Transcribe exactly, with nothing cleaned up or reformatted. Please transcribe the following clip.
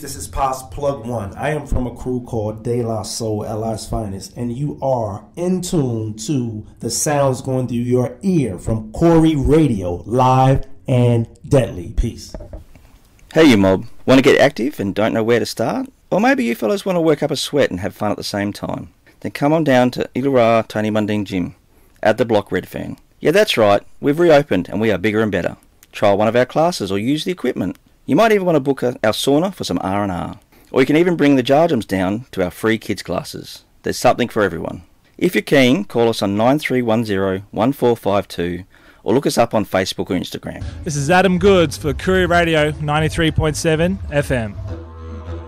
This is Pos Plug One. I am from a crew called De La Soul, L I's finest, and you are in tune to the sounds going through your ear from Corey Radio, live and deadly. Peace. Hey, you mob. Want to get active and don't know where to start? Or maybe you fellas want to work up a sweat and have fun at the same time? Then come on down to Illawarra Tony Mundine Gym at the Block Redfern. Yeah, that's right. We've reopened and we are bigger and better. Try one of our classes or use the equipment. You might even want to book a, our sauna for some R and R. Or you can even bring the Jarjums down to our free kids classes. There's something for everyone. If you're keen, call us on nine three one zero, one four five two or look us up on Facebook or Instagram. This is Adam Goods for Courier Radio ninety-three point seven F M.